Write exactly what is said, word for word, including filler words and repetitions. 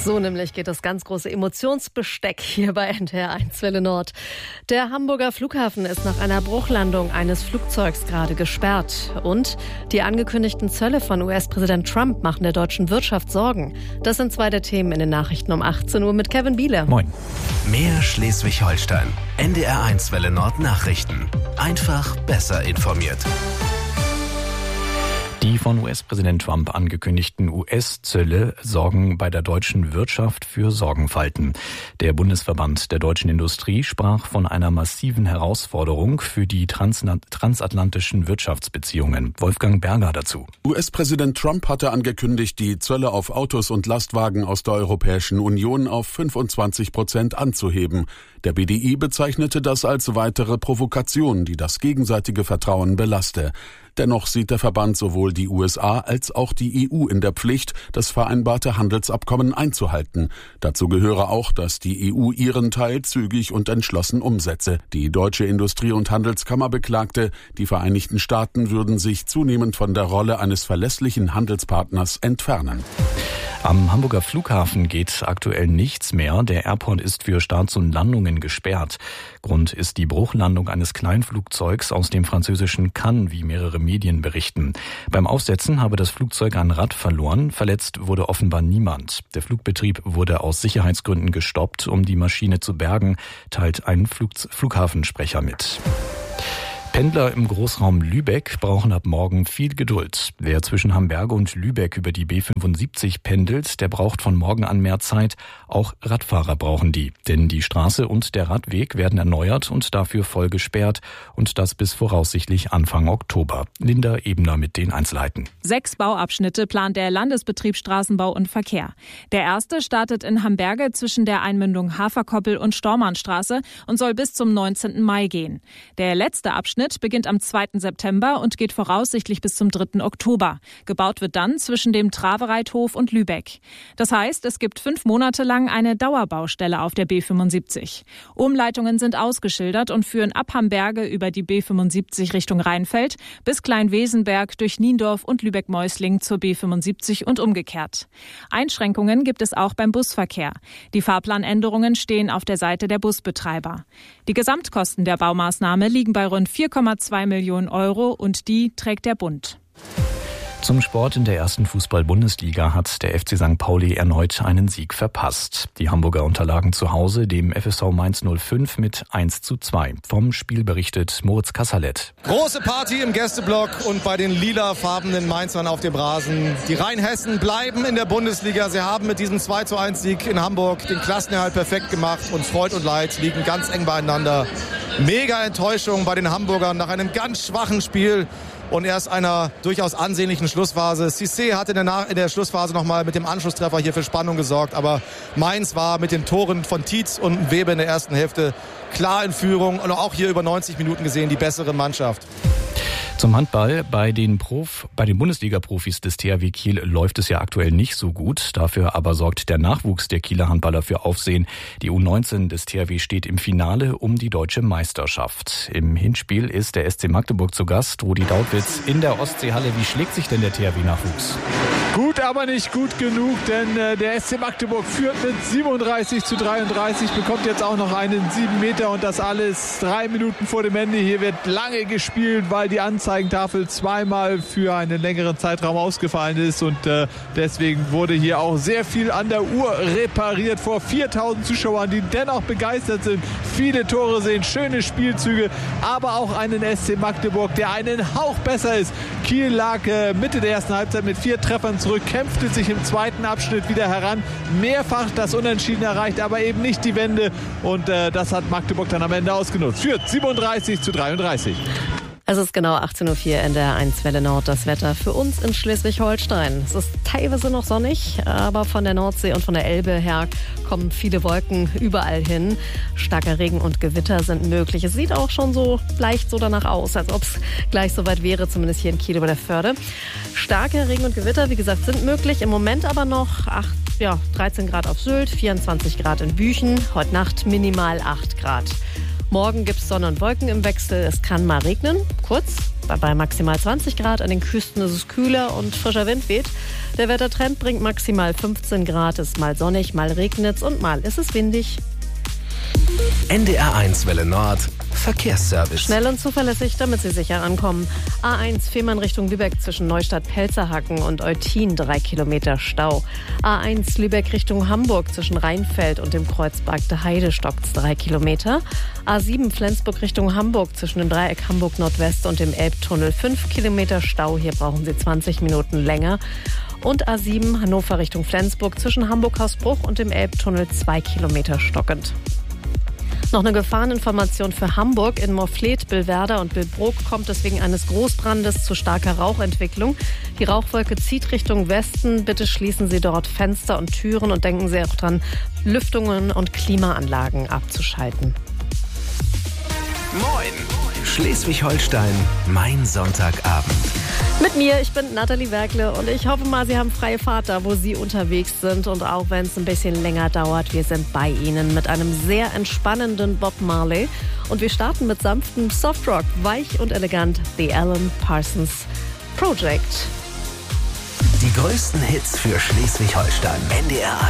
So nämlich geht das ganz große Emotionsbesteck hier bei N T R eins Welle Nord. Der Hamburger Flughafen ist nach einer Bruchlandung eines Flugzeugs gerade gesperrt. Und die angekündigten Zölle von U S-Präsident Trump machen der deutschen Wirtschaft Sorgen. Das sind zwei der Themen in den Nachrichten um achtzehn Uhr mit Kevin Bieler. Moin. Mehr Schleswig-Holstein. N D R eins Welle Nord Nachrichten. Einfach besser informiert. Die von U S-Präsident Trump angekündigten U S-Zölle sorgen bei der deutschen Wirtschaft für Sorgenfalten. Der Bundesverband der deutschen Industrie sprach von einer massiven Herausforderung für die transatlantischen Wirtschaftsbeziehungen. Wolfgang Berger dazu. U S-Präsident Trump hatte angekündigt, die Zölle auf Autos und Lastwagen aus der Europäischen Union auf fünfundzwanzig Prozent anzuheben. Der B D I bezeichnete das als weitere Provokation, die das gegenseitige Vertrauen belaste. Dennoch sieht der Verband sowohl die U S A als auch die E U in der Pflicht, das vereinbarte Handelsabkommen einzuhalten. Dazu gehöre auch, dass die E U ihren Teil zügig und entschlossen umsetze. Die Deutsche Industrie- und Handelskammer beklagte, die Vereinigten Staaten würden sich zunehmend von der Rolle eines verlässlichen Handelspartners entfernen. Am Hamburger Flughafen geht aktuell nichts mehr. Der Airport ist für Starts und Landungen gesperrt. Grund ist die Bruchlandung eines Kleinflugzeugs aus dem französischen Cannes, wie mehrere Medien berichten. Beim Aufsetzen habe das Flugzeug ein Rad verloren. Verletzt wurde offenbar niemand. Der Flugbetrieb wurde aus Sicherheitsgründen gestoppt, um die Maschine zu bergen, teilt ein Flug- Flughafensprecher mit. Pendler im Großraum Lübeck brauchen ab morgen viel Geduld. Wer zwischen Hamberge und Lübeck über die B fünfundsiebzig pendelt, der braucht von morgen an mehr Zeit. Auch Radfahrer brauchen die. Denn die Straße und der Radweg werden erneuert und dafür voll gesperrt. Und das bis voraussichtlich Anfang Oktober. Linda Ebner mit den Einzelheiten. Sechs Bauabschnitte plant der Landesbetrieb Straßenbau und Verkehr. Der erste startet in Hamberge zwischen der Einmündung Haferkoppel und Stormannstraße und soll bis zum neunzehnten Mai gehen. Der letzte Abschnitt beginnt am zweiten September und geht voraussichtlich bis zum dritten Oktober. Gebaut wird dann zwischen dem Travereithof und Lübeck. Das heißt, es gibt fünf Monate lang eine Dauerbaustelle auf der B fünfundsiebzig. Umleitungen sind ausgeschildert und führen ab Hamberge über die B fünfundsiebzig Richtung Rheinfeld bis Kleinwesenberg durch Niendorf und Lübeck-Meusling zur B fünfundsiebzig und umgekehrt. Einschränkungen gibt es auch beim Busverkehr. Die Fahrplanänderungen stehen auf der Seite der Busbetreiber. Die Gesamtkosten der Baumaßnahme liegen bei rund vier Komma zwei Millionen Euro und die trägt der Bund. Zum Sport in der ersten Fußball-Bundesliga hat der F C Sankt Pauli erneut einen Sieg verpasst. Die Hamburger unterlagen zu Hause dem F S V Mainz null fünf mit eins zu zwei. Vom Spiel berichtet Moritz Kasserlet. Große Party im Gästeblock und bei den lilafarbenen Mainzern auf dem Rasen. Die Rheinhessen bleiben in der Bundesliga. Sie haben mit diesem zwei zu eins Sieg in Hamburg den Klassenerhalt perfekt gemacht und Freud und Leid liegen ganz eng beieinander. Mega Enttäuschung bei den Hamburgern nach einem ganz schwachen Spiel. Und erst einer durchaus ansehnlichen Schlussphase. Cissé hat in der, Nach- in der Schlussphase nochmal mit dem Anschlusstreffer hier für Spannung gesorgt. Aber Mainz war mit den Toren von Tietz und Weber in der ersten Hälfte klar in Führung. Und auch hier über neunzig Minuten gesehen die bessere Mannschaft. Zum Handball. Bei den Prof, bei den Bundesliga-Profis des T H W Kiel läuft es ja aktuell nicht so gut. Dafür aber sorgt der Nachwuchs der Kieler Handballer für Aufsehen. Die U neunzehn des T H W steht im Finale um die deutsche Meisterschaft. Im Hinspiel ist der S C Magdeburg zu Gast. Rudi Dautwitz in der Ostseehalle. Wie schlägt sich denn der T H W-Nachwuchs? Gut, aber nicht gut genug, denn äh, der S C Magdeburg führt mit siebenunddreißig zu dreiunddreißig, bekommt jetzt auch noch einen sieben Meter und das alles drei Minuten vor dem Ende. Hier wird lange gespielt, weil die Anzeigentafel zweimal für einen längeren Zeitraum ausgefallen ist und äh, deswegen wurde hier auch sehr viel an der Uhr repariert vor viertausend Zuschauern, die dennoch begeistert sind. Viele Tore sehen, schöne Spielzüge, aber auch einen S C Magdeburg, der einen Hauch besser ist. Kiel lag äh, Mitte der ersten Halbzeit mit vier Treffern zurück, kämpfte sich im zweiten Abschnitt wieder heran, mehrfach das Unentschieden erreicht, aber eben nicht die Wende und äh, das hat Magdeburg dann am Ende ausgenutzt. Führt siebenunddreißig zu dreiunddreißig. Es ist genau achtzehn Uhr vier in der eins Welle Nord. Das Wetter für uns in Schleswig-Holstein. Es ist teilweise noch sonnig, aber von der Nordsee und von der Elbe her kommen viele Wolken überall hin. Starker Regen und Gewitter sind möglich. Es sieht auch schon so leicht so danach aus, als ob es gleich soweit wäre, zumindest hier in Kiel über der Förde. Starke Regen und Gewitter, wie gesagt, sind möglich. Im Moment aber noch acht, ja, dreizehn Grad auf Sylt, vierundzwanzig Grad in Büchen. Heute Nacht minimal acht Grad. Morgen gibt es Sonne und Wolken im Wechsel. Es kann mal regnen, kurz, Bei maximal zwanzig Grad an den Küsten ist es kühler und frischer Wind weht. Der Wettertrend bringt maximal fünfzehn Grad, ist mal sonnig, mal regnet es und mal ist es windig. N D R eins Welle Nord Verkehrsservice. Schnell und zuverlässig, damit Sie sicher ankommen. A eins Fehmarn Richtung Lübeck zwischen Neustadt-Pelzerhaken und Eutin, drei Kilometer Stau. A eins Lübeck Richtung Hamburg zwischen Rheinfeld und dem Kreuzberg der Heide stockt's drei Kilometer. A sieben Flensburg Richtung Hamburg zwischen dem Dreieck Hamburg Nordwest und dem Elbtunnel, fünf Kilometer Stau. Hier brauchen Sie zwanzig Minuten länger. Und A sieben Hannover Richtung Flensburg zwischen Hamburg-Hausbruch und dem Elbtunnel, zwei Kilometer stockend. Noch eine Gefahreninformation für Hamburg. In Morfleet, Billwerder und Billbrook kommt es wegen eines Großbrandes zu starker Rauchentwicklung. Die Rauchwolke zieht Richtung Westen. Bitte schließen Sie dort Fenster und Türen und denken Sie auch dran, Lüftungen und Klimaanlagen abzuschalten. Moin! Schleswig-Holstein, mein Sonntagabend. Mit mir, ich bin Nathalie Werkle und ich hoffe mal, Sie haben freie Fahrt da, wo Sie unterwegs sind. Und auch wenn es ein bisschen länger dauert, wir sind bei Ihnen mit einem sehr entspannenden Bob Marley. Und wir starten mit sanftem Softrock, weich und elegant, The Alan Parsons Project. Die größten Hits für Schleswig-Holstein. N D R